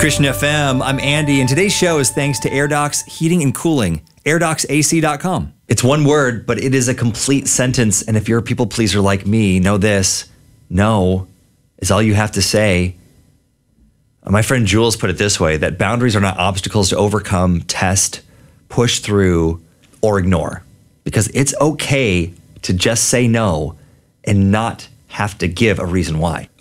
Christian FM, I'm Andy, and today's show is thanks to AirDocs Heating and Cooling, airdocsac.com. It's one word, but it is a complete sentence, and if you're a people pleaser like me, know this: no is all you have to say. My friend Jules put it this way, that boundaries are not obstacles to overcome, test, push through, or ignore. Because it's okay to just say no and not have to give a reason why.